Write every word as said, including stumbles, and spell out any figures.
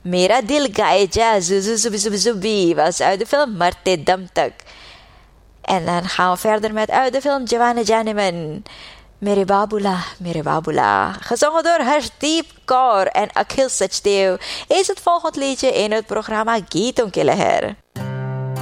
Mera Dil Gaye Ja Zuzu Zubi Zubi Zubi was uit de film Marte Damtak. En dan gaan we verder met uit de film Jawana Janiman. Mere Babula, Mere Babula. Gezongen door Harshdeep Kaur en Akhil Sachdev is het volgende liedje in het programma Geeton ke Leher.